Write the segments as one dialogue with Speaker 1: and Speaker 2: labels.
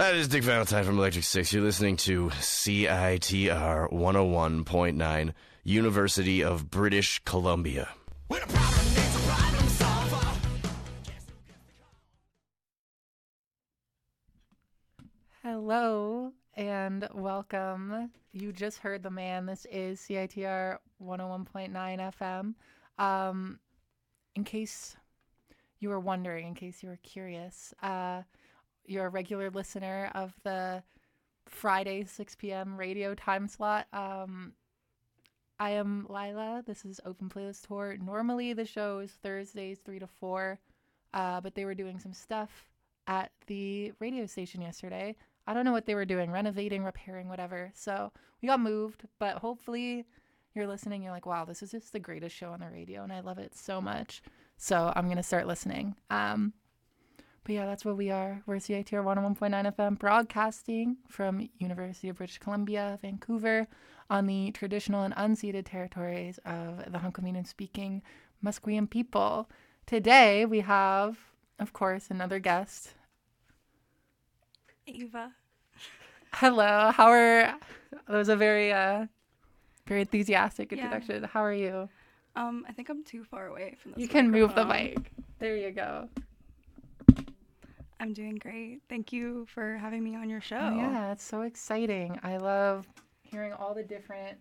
Speaker 1: Hi, this is Dick Valentine from Electric Six. You're listening to CITR 101.9, University of British Columbia.
Speaker 2: Hello and welcome. You just heard the man. This is CITR 101.9 FM. In case you were wondering, in case you were curious, you're a regular listener of the Friday 6 p.m. radio time slot. I am Lila. This is Open Playlist Tour. Normally the show is Thursdays 3 to 4, but they were doing some stuff at the radio station yesterday. I don't know what they were doing, renovating, repairing, whatever. So we got moved, but hopefully you're listening. You're like, wow, this is just the greatest show on the radio, and I love it so much. So I'm going to start listening. But yeah, that's what we are. We're CITR 101.9 FM, broadcasting from University of British Columbia, Vancouver, on the traditional and unceded territories of the Hunkaminam-speaking Musqueam people. Today we have, of course, another guest.
Speaker 3: Eva.
Speaker 2: Hello. That was a very enthusiastic introduction. Yeah. How are you?
Speaker 3: I think I'm too far away from this.
Speaker 2: You can move the mic. There you go.
Speaker 3: I'm doing great. Thank you for having me on your show.
Speaker 2: Oh, yeah, it's so exciting. I love hearing all the different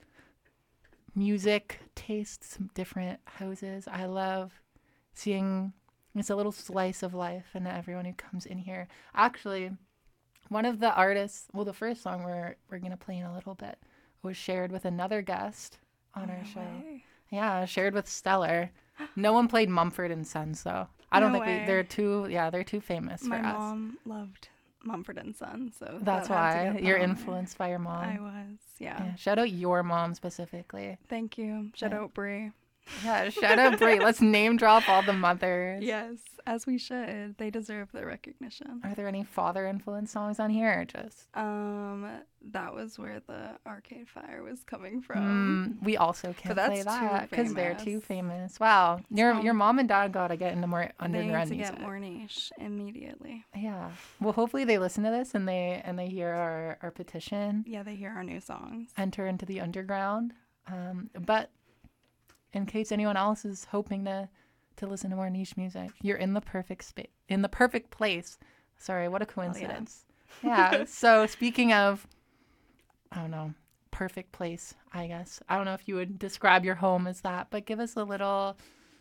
Speaker 2: music tastes, different houses. I love seeing it's a little slice of life and everyone who comes in here. Actually, one of the artists, well, the first song we're going to play in a little bit was shared with another guest on our show.
Speaker 3: Way.
Speaker 2: Yeah, shared with Stellar. No one played Mumford & Sons, though. I don't think they're too famous for us.
Speaker 3: My mom loved Mumford & Sons, so
Speaker 2: that's why you're influenced by your mom.
Speaker 3: I was, yeah.
Speaker 2: Shout out your mom specifically.
Speaker 3: Thank you. Shout out Brie.
Speaker 2: Yeah, shout out Brie. Let's name drop all the mothers.
Speaker 3: Yes, as we should. They deserve the recognition.
Speaker 2: Are there any father influence songs on here or just?
Speaker 3: That was where the Arcade Fire was coming from.
Speaker 2: We also can't play that because they're too famous. Wow, your mom and dad gotta get into more underground music.
Speaker 3: They need to get more niche immediately.
Speaker 2: Yeah. Well, hopefully they listen to this and they hear our petition.
Speaker 3: Yeah, they hear our new songs.
Speaker 2: Enter into the underground. But in case anyone else is hoping to listen to more niche music, you're in the perfect in the perfect place. Sorry, what a coincidence. Yeah. So speaking of, I don't know, perfect place, I guess. I don't know if you would describe your home as that, but give us a little,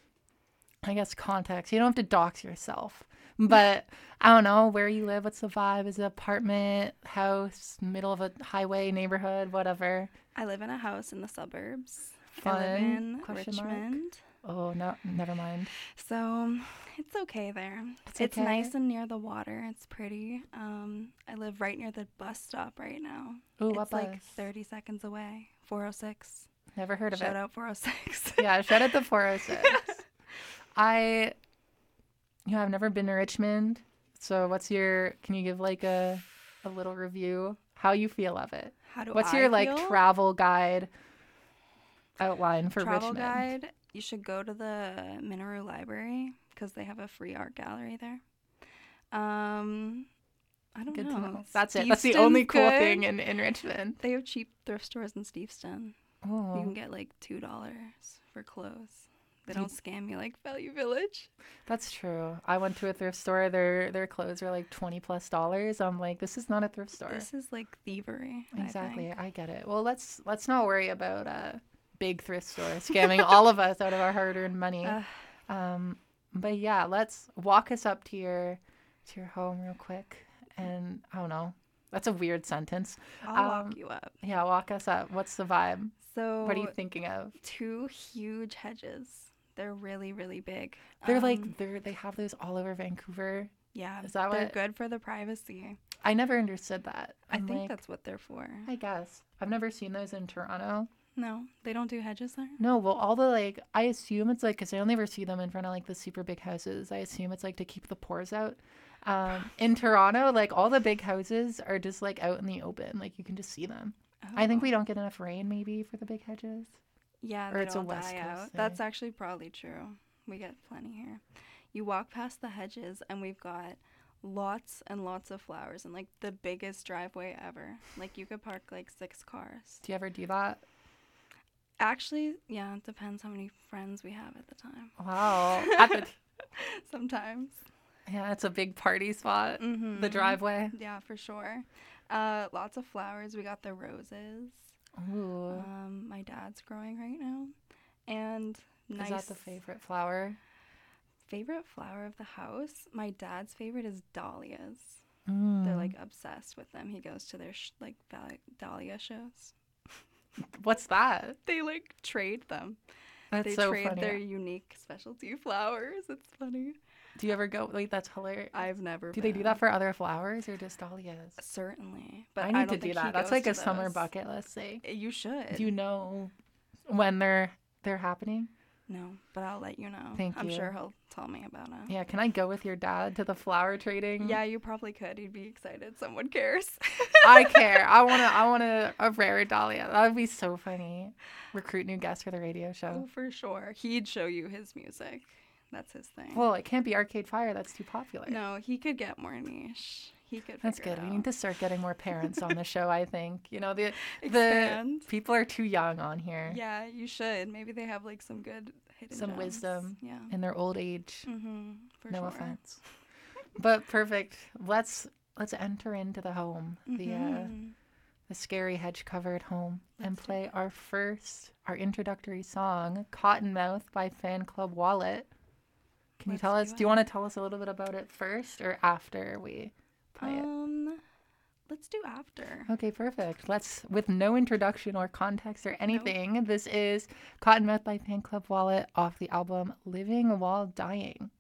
Speaker 2: I guess, context. You don't have to dox yourself, but I don't know where you live. What's the vibe? Is it apartment, house, middle of a highway, neighborhood, whatever?
Speaker 3: I live in a house in the suburbs.
Speaker 2: Fun?
Speaker 3: I live in Richmond.
Speaker 2: Oh, no, never mind.
Speaker 3: So it's okay there. It's
Speaker 2: okay.
Speaker 3: Nice and near the water. It's pretty. I live right near the bus stop right now.
Speaker 2: Ooh,
Speaker 3: it's
Speaker 2: what
Speaker 3: like
Speaker 2: bus?
Speaker 3: 30 seconds away. 406.
Speaker 2: Never heard of it.
Speaker 3: Shout out 406.
Speaker 2: Yeah, shout out to 406. I've never been to Richmond. So can you give like a little review? How you feel of it? What's your travel guide outline for Richmond?
Speaker 3: Travel guide, you should go to the Minaroo Library because they have a free art gallery there. I don't know.
Speaker 2: That's it. That's the only cool thing in Richmond.
Speaker 3: They have cheap thrift stores in Steveston.
Speaker 2: Oh.
Speaker 3: You can get like $2 for clothes. They don't scam you like Value Village.
Speaker 2: That's true. I went to a thrift store. Their clothes were like $20+. I'm like, this is not a thrift store.
Speaker 3: This is like thievery.
Speaker 2: Exactly. I get it. Well, let's not worry about big thrift stores scamming all of us out of our hard-earned money. But yeah, let's walk us up to your home real quick. And I don't know. That's a weird sentence.
Speaker 3: I'll walk you up.
Speaker 2: Yeah, walk us up. What's the vibe?
Speaker 3: So
Speaker 2: what are you thinking of?
Speaker 3: 2 huge hedges. They're really, really big.
Speaker 2: They're they have those all over Vancouver.
Speaker 3: Yeah,
Speaker 2: is that
Speaker 3: they're good for the privacy.
Speaker 2: I never understood that.
Speaker 3: I think that's what they're for.
Speaker 2: I guess. I've never seen those in Toronto.
Speaker 3: No, they don't do hedges there?
Speaker 2: No, well, all the, I assume it's, because I only ever see them in front of, the super big houses. I assume it's, to keep the pores out. In Toronto, all the big houses are just, out in the open. You can just see them. Oh. I think we don't get enough rain, maybe, for the big hedges.
Speaker 3: Yeah, they don't die out. That's actually probably true. We get plenty here. You walk past the hedges, and we've got lots and lots of flowers and like the biggest driveway ever. Like you could park like 6 cars.
Speaker 2: Do you ever do that?
Speaker 3: Actually, yeah, it depends how many friends we have at the time.
Speaker 2: Wow.
Speaker 3: Sometimes.
Speaker 2: Yeah, it's a big party spot.
Speaker 3: Mm-hmm.
Speaker 2: The driveway.
Speaker 3: Yeah, for sure. Lots of flowers. We got the roses.
Speaker 2: Ooh.
Speaker 3: My dad's growing right now. And nice.
Speaker 2: Is that the favorite flower?
Speaker 3: Favorite flower of the house? My dad's favorite is dahlias.
Speaker 2: Mm.
Speaker 3: They're like obsessed with them. He goes to their dahlia shows.
Speaker 2: What's that?
Speaker 3: They like trade them.
Speaker 2: That's
Speaker 3: They
Speaker 2: so
Speaker 3: trade
Speaker 2: funny.
Speaker 3: their unique specialty flowers. It's funny.
Speaker 2: Do you ever go? Like, that's hilarious.
Speaker 3: I've never.
Speaker 2: Do they do that for other flowers or just dahlias?
Speaker 3: Certainly, but
Speaker 2: I
Speaker 3: I
Speaker 2: need
Speaker 3: don't
Speaker 2: to do
Speaker 3: think
Speaker 2: that.
Speaker 3: he
Speaker 2: That's
Speaker 3: goes
Speaker 2: like
Speaker 3: to
Speaker 2: a summer
Speaker 3: those.
Speaker 2: bucket list thing.
Speaker 3: You should.
Speaker 2: Do you know when they're happening?
Speaker 3: No, but I'll let you know.
Speaker 2: Thank
Speaker 3: I'm
Speaker 2: you.
Speaker 3: sure he'll tell me about it.
Speaker 2: Yeah, can I go with your dad to the flower trading?
Speaker 3: Yeah, you probably could. He'd be excited. Someone cares.
Speaker 2: I care. I want a rare dahlia. That would be so funny. Recruit new guests for the radio
Speaker 3: Oh,
Speaker 2: show.
Speaker 3: for sure. He'd show you his music. That's his thing.
Speaker 2: Well, it can't be Arcade Fire. That's too popular.
Speaker 3: No, he could get more niche. He could.
Speaker 2: That's
Speaker 3: figure
Speaker 2: good.
Speaker 3: it
Speaker 2: We
Speaker 3: out.
Speaker 2: need to start getting more parents on the show, I think. You know, the
Speaker 3: Expand.
Speaker 2: people are too young on here
Speaker 3: Yeah, you should. Maybe they have like some good hidden
Speaker 2: Some
Speaker 3: gems.
Speaker 2: wisdom.
Speaker 3: Yeah.
Speaker 2: in their old age.
Speaker 3: Mm-hmm. For
Speaker 2: No
Speaker 3: sure.
Speaker 2: offense. But perfect. Let's enter into the home.
Speaker 3: Mhm.
Speaker 2: The scary hedge-covered home, and
Speaker 3: Let's do
Speaker 2: play our introductory song, Cottonmouth by Fan Club Wallet. Can you
Speaker 3: Let's
Speaker 2: tell us,
Speaker 3: do
Speaker 2: do you
Speaker 3: it.
Speaker 2: want to tell us a little bit about it first or after we play it?
Speaker 3: Let's do after.
Speaker 2: Okay, perfect. With no introduction or context or anything, this is Cottonmouth by Fan Club Wallet off the album Living While Dying.